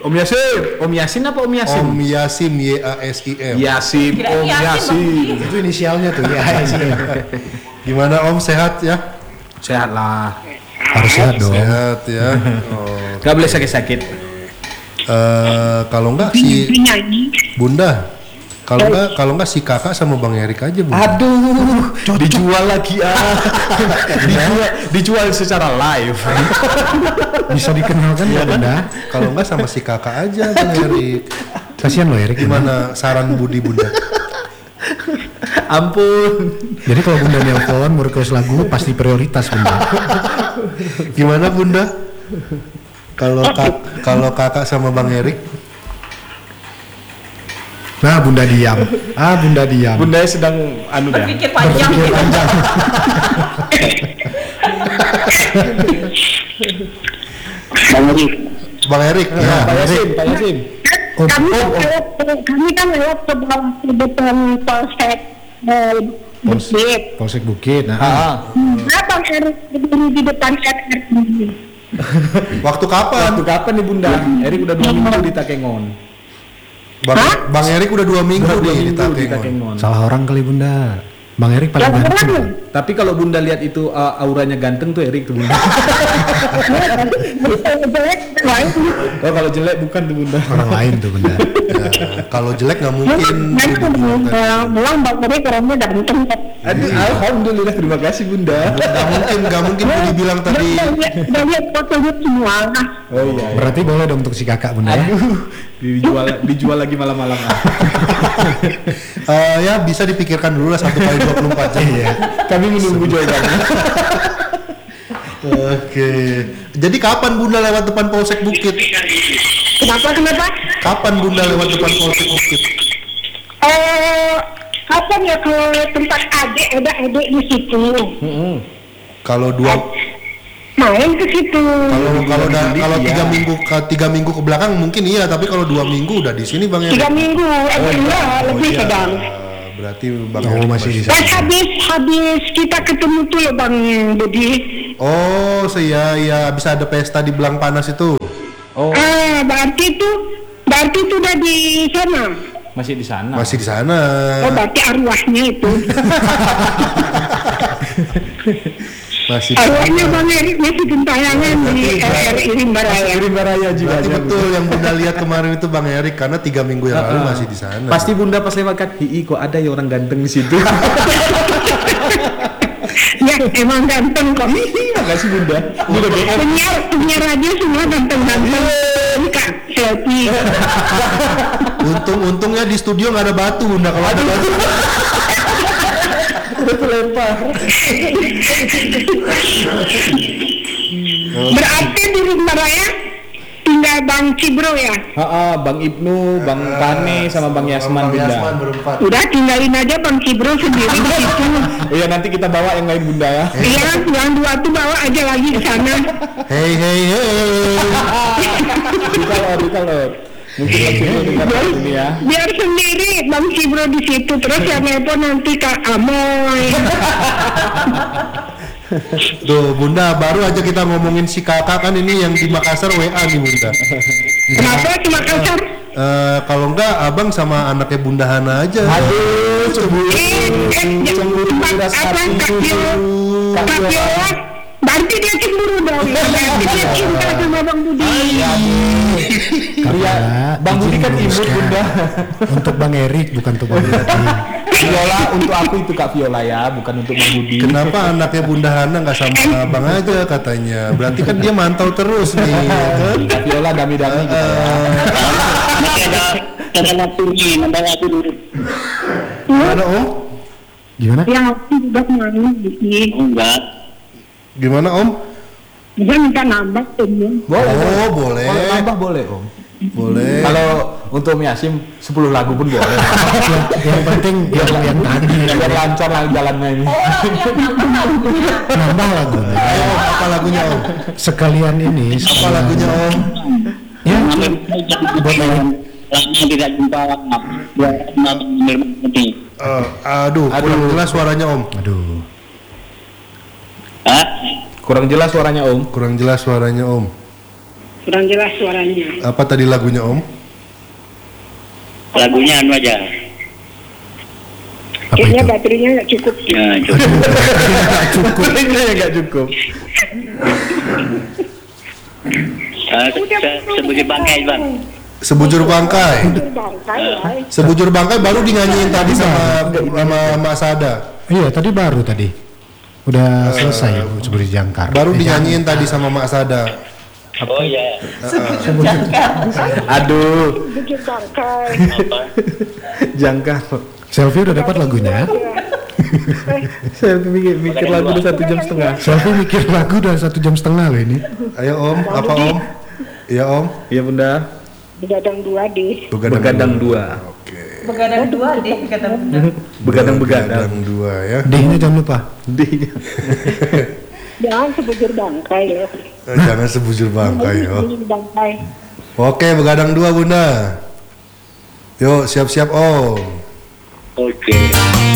Om Yasin apa Om Yasin? Om Yasim, YASIM. Yasim, Om Yasin. Itu inisialnya tuh ya. Gimana Om, sehat ya? Sehat lah. Harus sehat dong. Sehat ya. Oh. Gak boleh sakit-sakit. Kalau enggak si Bunda, kalau enggak si kakak sama Bang Erik aja, Bunda. Aduh, dijual lagi dijual secara live. Bisa dikenalkan ya Bunda. Kalau enggak sama si kakak aja, Bang Erik. Kasihan loh Erik. Gimana saran Budi Bunda? Ampun. Jadi kalau Bunda nelpon mau request lagu pasti prioritas Bunda. Gimana Bunda? Kalau kakak sama Bang Erik? Nah Bunda diam. Bunda diam. Bunda sedang berpikir panjang. Bang Erik. Ya. Pak Yasin. Kami kan lewat depan Polsek Bukit. Bang Erik berdiri di depan RRI. Waktu kapan? Nih Bunda? Erik udah 2 minggu di Takengon. Bang Erik udah 2 minggu nih di Takengon. Salah orang kali Bunda. Bang Erik paling ganteng. Tapi kalau Bunda lihat itu auranya ganteng tuh Erik tuh Bunda. Oh kalau jelek bukan tuh Bunda. Orang lain tuh Bunda. Kalau jelek nggak mungkin. Bilang Bang Erik orangnya ganteng. Aduh, alhamdulillah terima kasih Bunda. Nggak mungkin Budi bilang tadi. Udah lihat fotonya semua. Oh iya. Berarti boleh dong untuk si kakak Bunda ya. Dijual lagi malam-malam. Ya bisa dipikirkan dulu lah 1 kali 24 jam. Iya. Kami menunggu jawabannya. Oke. Jadi kapan Bunda lewat depan Polsek Bukit? Kenapa? Kapan Bunda lewat depan Polsek Bukit? Kapan ya kalau tempat ada adik di situ? Kalau Main ke situ. Kalau 3 minggu ke belakang mungkin iya, tapi kalau 2 minggu udah di sini Bang Erik. 3 minggu, lebih sedang. Berarti Bang Erik masih di sana. Habis kita ketemu tuh ya Bang Budi. Oh, ya bisa ada pesta di Belang Panas itu. Oh. Berarti itu udah di sana. Masih di sana. Masih di sana. Oh, berarti arwahnya itu. Arwahnya Bang Erik masih gentayangan di RRI Rimbaraya. Rimbaraya juga. Berarti betul yang Bunda lihat kemarin itu Bang Erik, karena 3 minggu yang lalu masih di sana. Pasti Bunda pas lewat kan, kok ada ya orang ganteng di situ. Ya emang ganteng kok. Makasih Bunda. Penyiar radio semua ganteng-ganteng. Kak selfie. Untungnya di studio nggak ada batu Bunda, kalau ada batu. Terlempar. Berarti di Rimbaraya tinggal Bang Cibro ya? Bang Ibnu, Bang Pane sama Bang Yasman Bunda. berempat. Udah tinggalin aja Bang Cibro sendiri di situ. Oh iya nanti kita bawa yang lain Bunda ya. Iya, yang 2 tuh bawa aja lagi ke sana. Hey. Kita loh. Mungkin Cibro dengar ini ya. Biar sendiri Bang Cibro di situ, terus yang nelpon nanti Kak Amoy. Tuh Bunda, baru aja kita ngomongin si kakak kan ini yang di Makassar WA nih Bunda. Kenapa di Makassar? Kalau enggak abang sama anaknya Bunda Hana aja. Aduh, cemburu. Kak Viola, berarti dia cemburu dong. Berarti dia cinta sama Bang Budi. Iya, Bang Budi kan imut Bunda. Untuk Bang Erik bukan untuk Bang Budi. Viola untuk aku itu Kak Viola ya, bukan untuk Bang Budi. Kenapa anaknya Bunda Hana nggak sama abang aja katanya? Berarti kan dia mantau terus nih. Kan? Kak Viola dami-dami gitu ya. Gimana Om? Gimana? Yang aku juga mau Enggak. Gimana Om? dia minta nambah tuh. Oh boleh. Kalau nambah boleh Om. Boleh. Kalau untuk Om Yasim 10 lagu pun boleh. Yang penting biar yang tadi Biar lancar lah jalannya ini. nambah lagu. Ayo Om, apa lagunya Om? Sekalian ini. Apa lagunya Om? Ya. Buat Erik. Lama tidak jumpa buat ini. Aduh, kurang jelas suaranya Om. Aduh. Hah? Kurang jelas suaranya Om. Kurang jelas suaranya Om. kurang jelas suaranya. Apa tadi lagunya Om? Lagunya anu aja. Apa Kayaknya itu? baterainya nggak cukup. Ya, cukup. Nggak cukup. Sebujur bangkai bang. Sebujur bangkai. Bangkai ya. Sebujur bangkai baru dinyanyiin tadi sama Mak Sada. Iya, tadi baru tadi. Udah selesai sebelum jangkar. Baru dinyanyiin tadi sama Mak Sada. Oh ya. Aduh, Bujur bangkai. Apa? jangka. Selfie udah dapat lagunya. Saya mikir lagu udah 1 jam setengah. Selfie mikir lagu udah 1 jam setengah loh ini. Ayo Om, apa Om? Iya Om. Iya bunda. Begadang 2D. Begadang 2. Oke. Begadang 2 deh kata bunda. Begadang. Begadang 2 ya. D-nya jangan lupa. Jangan sebujur bangkai ya. Jangan sebujur bangkai yo. Bujur bangkai. Oke, begadang 2 Bunda. Yuk, siap-siap Om. Oke.